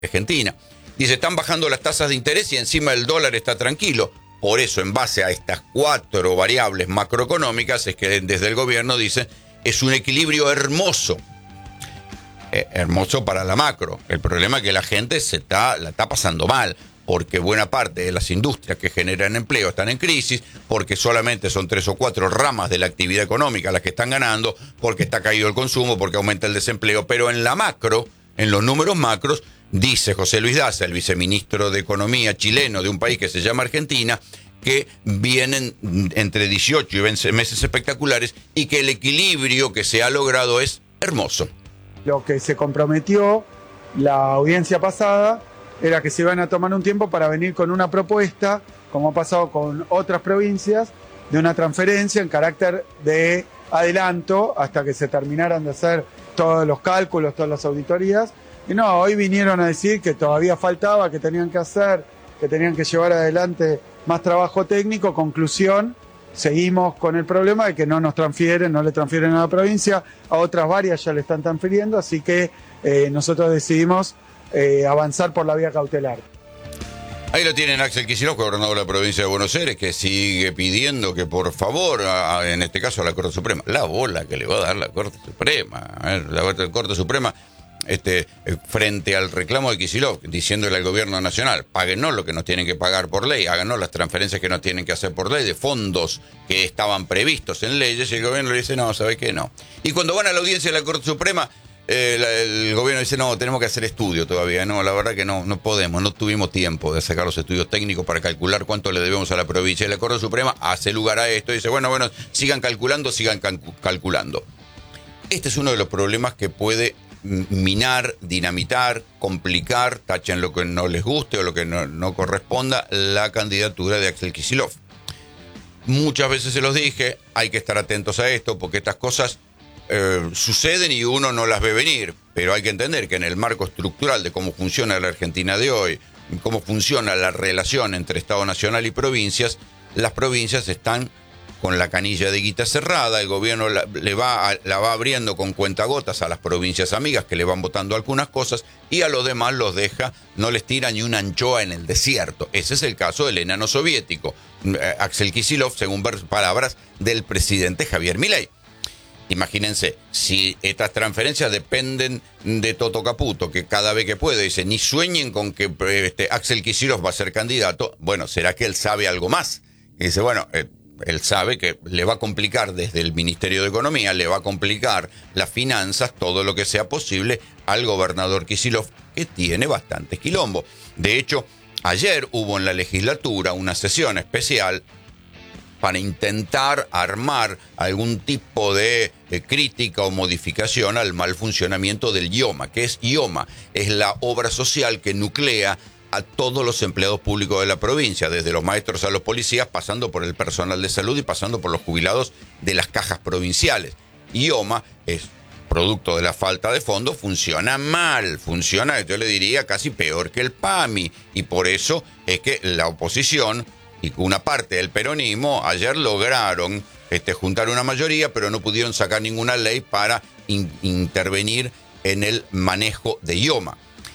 Argentina. Dice, están bajando las tasas de interés y encima el dólar está tranquilo. Por eso, en base a estas 4 variables macroeconómicas, es que desde el gobierno dicen, es un equilibrio hermoso. Hermoso para la macro. El problema es que la gente la está pasando mal, porque buena parte de las industrias que generan empleo están en crisis, porque solamente son 3 o 4 ramas de la actividad económica las que están ganando, porque está caído el consumo, porque aumenta el desempleo. Pero en la macro, en los números macros, dice José Luis Daza, el viceministro de Economía chileno de un país que se llama Argentina, que vienen entre 18 y 20 meses espectaculares y que el equilibrio que se ha logrado es hermoso. Lo que se comprometió la audiencia pasada era que se iban a tomar un tiempo para venir con una propuesta, como ha pasado con otras provincias, de una transferencia en carácter de adelanto hasta que se terminaran de hacer todos los cálculos, todas las auditorías. Y no, hoy vinieron a decir que todavía faltaba, que tenían que hacer, que tenían que llevar adelante más trabajo técnico. Conclusión, seguimos con el problema de que no le transfieren a la provincia, a otras varias ya le están transfiriendo, así que nosotros decidimos avanzar por la vía cautelar. Ahí lo tienen Axel Kicillof, gobernador de la provincia de Buenos Aires, que sigue pidiendo que por favor, en este caso a la Corte Suprema, la bola que le va a dar la Corte Suprema, la Corte Suprema, frente al reclamo de Kicillof, diciéndole al gobierno nacional, páguenos lo que nos tienen que pagar por ley, háganos las transferencias que nos tienen que hacer por ley de fondos que estaban previstos en leyes, y el gobierno le dice, no, ¿sabes qué? No. Y cuando van a la audiencia de la Corte Suprema, el gobierno dice, no, tenemos que hacer estudio todavía. No, la verdad que no podemos, no tuvimos tiempo de sacar los estudios técnicos para calcular cuánto le debemos a la provincia. Y la Corte Suprema hace lugar a esto y dice, bueno, sigan calculando. Este es uno de los problemas que puede minar, dinamitar, complicar, tachen lo que no les guste o lo que no corresponda, la candidatura de Axel Kicillof. Muchas veces se los dije, hay que estar atentos a esto porque estas cosas suceden y uno no las ve venir, pero hay que entender que en el marco estructural de cómo funciona la Argentina de hoy, cómo funciona la relación entre Estado Nacional y provincias, las provincias están con la canilla de guita cerrada, el gobierno la va abriendo con cuentagotas a las provincias amigas que le van votando algunas cosas y a los demás los deja, no les tira ni una anchoa en el desierto. Ese es el caso del enano soviético, Axel Kicillof, según palabras del presidente Javier Milei. Imagínense, si estas transferencias dependen de Toto Caputo, que cada vez que puede dice, ni sueñen con que Axel Kicillof va a ser candidato, bueno, ¿será que él sabe algo más? Y dice, bueno, él sabe que le va a complicar desde el Ministerio de Economía, le va a complicar las finanzas, todo lo que sea posible al gobernador Kicillof, que tiene bastante quilombo. De hecho, ayer hubo en la legislatura una sesión especial para intentar armar algún tipo de crítica o modificación al mal funcionamiento del IOMA. ¿Qué es IOMA? Es la obra social que nuclea a todos los empleados públicos de la provincia, desde los maestros a los policías, pasando por el personal de salud y pasando por los jubilados de las cajas provinciales. IOMA es producto de la falta de fondos, funciona mal, funciona, yo le diría, casi peor que el PAMI, y por eso es que la oposición y una parte del peronismo ayer lograron juntar una mayoría, pero no pudieron sacar ninguna ley para intervenir en el manejo de IOMA.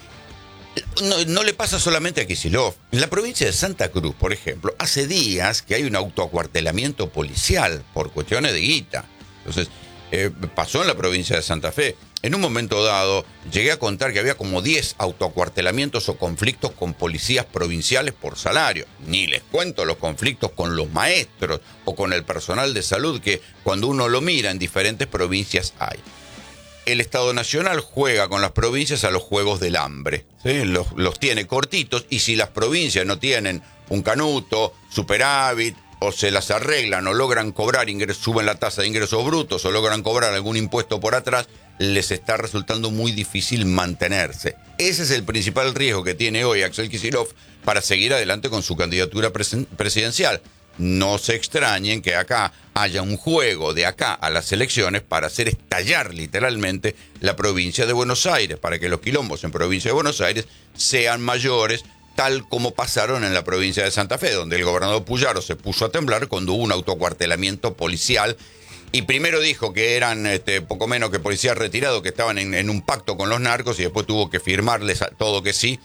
No le pasa solamente a Kicillof. En la provincia de Santa Cruz, por ejemplo, hace días que hay un autoacuartelamiento policial por cuestiones de guita. Entonces, pasó en la provincia de Santa Fe. En un momento dado, llegué a contar que había como 10 autoacuartelamientos o conflictos con policías provinciales por salario. Ni les cuento los conflictos con los maestros o con el personal de salud que cuando uno lo mira en diferentes provincias hay. El Estado Nacional juega con las provincias a los juegos del hambre, ¿sí? Los tiene cortitos y si las provincias no tienen un canuto, superávit, o se las arreglan o logran cobrar ingresos, suben la tasa de ingresos brutos o logran cobrar algún impuesto por atrás, les está resultando muy difícil mantenerse. Ese es el principal riesgo que tiene hoy Axel Kicillof para seguir adelante con su candidatura presidencial. No se extrañen que acá haya un juego de acá a las elecciones para hacer estallar literalmente la provincia de Buenos Aires, para que los quilombos en provincia de Buenos Aires sean mayores, tal como pasaron en la provincia de Santa Fe, donde el gobernador Puyaro se puso a temblar cuando hubo un autoacuartelamiento policial Y primero dijo que eran poco menos que policías retirados, que estaban en un pacto con los narcos, y después tuvo que firmarles a todo que sí,